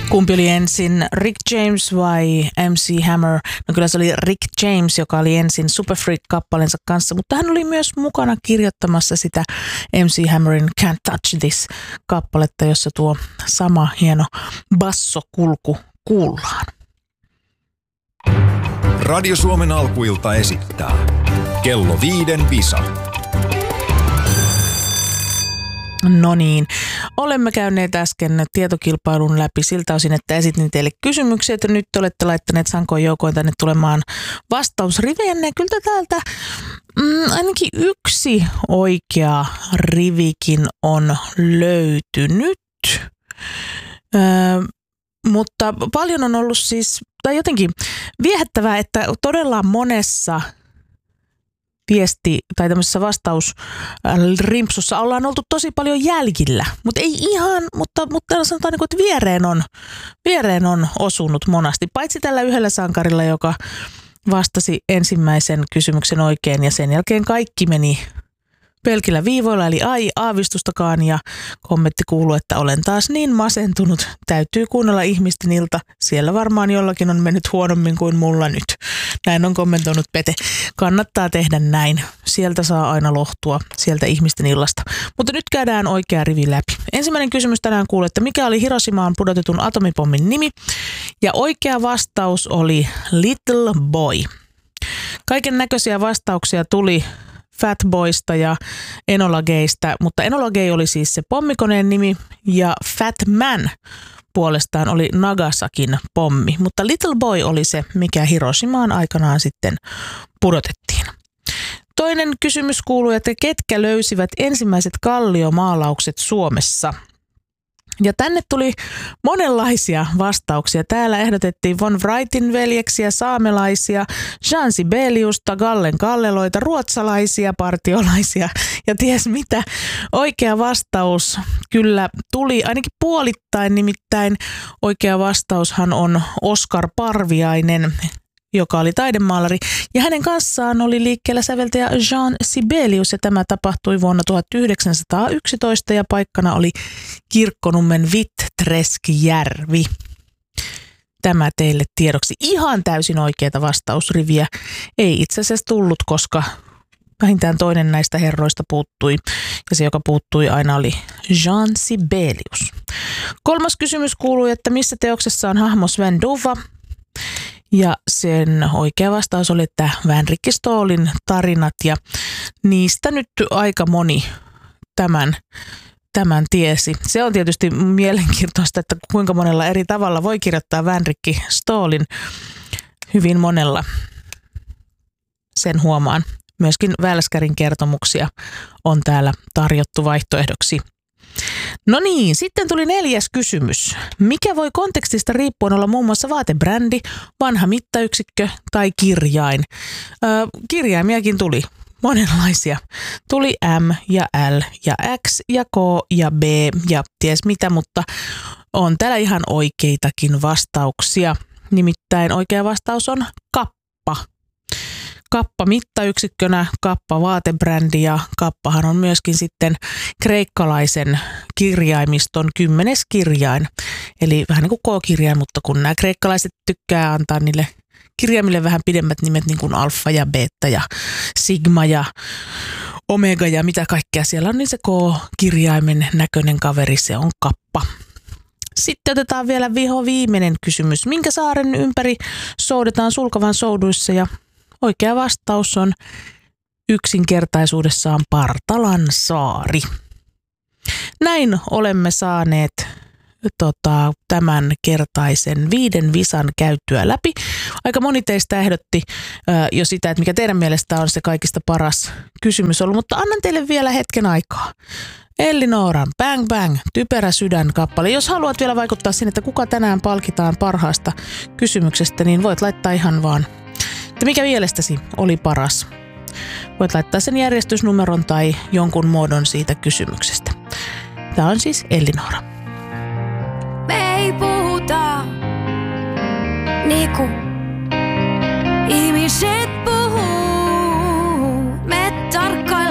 Kumpi oli ensin, Rick James vai MC Hammer? No kyllä se oli Rick James, joka oli ensin Super Freak-kappalensa kanssa, mutta hän oli myös mukana kirjoittamassa sitä MC Hammerin Can't Touch This-kappaletta, jossa tuo sama hieno bassokulku kuullaan. Radio Suomen alkuilta esittää Kello 5 visa. No niin, olemme käyneet äsken tietokilpailun läpi siltä osin, että esitin teille kysymyksiä, että nyt te olette laittaneet sankoin joukoin tänne tulemaan vastausrivejänne. Kyllä täältä ainakin yksi oikea rivikin on löytynyt, mutta paljon on ollut siis, tai jotenkin viehättävää, että todella monessa viesti tai tämmöisessä vastausrimpsussa ollaan oltu tosi paljon jäljillä, mutta ei ihan, mutta sanotaan niin kuin, että viereen on osunut monasti, paitsi tällä yhdellä sankarilla, joka vastasi ensimmäisen kysymyksen oikein ja sen jälkeen kaikki meni pelkillä viivoilla, eli ai aavistustakaan, ja kommentti kuuluu, että olen taas niin masentunut, täytyy kuunnella ihmisten ilta, siellä varmaan jollakin on mennyt huonommin kuin mulla nyt. Näin on kommentoinut Pete. Kannattaa tehdä näin, sieltä saa aina lohtua, sieltä ihmisten illasta. Mutta nyt käydään oikea rivi läpi. Ensimmäinen kysymys tänään kuuluu, että mikä oli Hiroshimaan pudotetun atomipommin nimi, ja oikea vastaus oli Little Boy. Kaiken näköisiä vastauksia tuli Fat Boysta ja Enola Gaystä, mutta Enola Gay oli siis se pommikoneen nimi ja Fat Man puolestaan oli Nagasakin pommi, mutta Little Boy oli se, mikä Hiroshimaan aikanaan sitten pudotettiin. Toinen kysymys kuului, että ketkä löysivät ensimmäiset kalliomaalaukset Suomessa? Ja tänne tuli monenlaisia vastauksia. Täällä ehdotettiin von Wrightin veljeksiä, saamelaisia, Jean Sibeliusta, Gallen Galleloita, ruotsalaisia, partiolaisia ja ties mitä. Oikea vastaus kyllä tuli ainakin puolittain, nimittäin oikea vastaushan on Oskar Parviainen, joka oli taidemaalari, ja hänen kanssaan oli liikkeellä säveltäjä Jean Sibelius, ja tämä tapahtui vuonna 1911, ja paikkana oli Kirkkonummen Vitträskijärvi. Tämä teille tiedoksi. Ihan täysin oikeita vastausriviä ei itse asiassa tullut, koska vähintään toinen näistä herroista puuttui, ja se, joka puuttui aina, oli Jean Sibelius. Kolmas kysymys kuuluu, että missä teoksessa on hahmo Sven Dufva? Ja sen oikea vastaus oli, että Vänrikki Ståhlin tarinat, ja niistä nyt aika moni tämän tiesi. Se on tietysti mielenkiintoista, että kuinka monella eri tavalla voi kirjoittaa Vänrikki Ståhlin, hyvin monella, sen huomaan. Myöskin Välskärin kertomuksia on täällä tarjottu vaihtoehdoksi. No niin, sitten tuli 4. kysymys. Mikä voi kontekstista riippuen olla muun muassa vaatebrändi, vanha mittayksikkö tai kirjain? Kirjaimiakin tuli monenlaisia. Tuli M ja L ja X ja K ja B ja ties mitä, mutta on täällä ihan oikeitakin vastauksia. Nimittäin oikea vastaus on kappa. Kappa mittayksikkönä, kappa vaatebrändi, ja kappahan on myöskin sitten kreikkalaisen kirjaimiston 10. kirjain. Eli vähän niin kuin K-kirjain, mutta kun nämä kreikkalaiset tykkää antaa niille kirjaimille vähän pidemmät nimet, niin kuin alfa ja beta ja sigma ja omega ja mitä kaikkea siellä on, niin se K-kirjaimen näköinen kaveri, se on kappa. Sitten otetaan vielä viimeinen kysymys. Minkä saaren ympäri soudetaan Sulkavan souduissa? Ja oikea vastaus on yksinkertaisuudessaan Partalan saari. Näin olemme saaneet tämän kertaisen 5 visan käyttyä läpi. Aika moni teistä ehdotti jo sitä, että mikä teidän mielestä on se kaikista paras kysymys ollut, mutta annan teille vielä hetken aikaa. Elli Nooran Bang Bang, Typerä sydän kappale. Jos haluat vielä vaikuttaa sinne, että kuka tänään palkitaan parhaasta kysymyksestä, niin voit laittaa ihan vaan, että mikä mielestäsi oli paras. Voit laittaa sen järjestysnumeron tai jonkun muodon siitä kysymyksestä. Tämä on siis Elli Noora. Me ei puhuta niinku ihmiset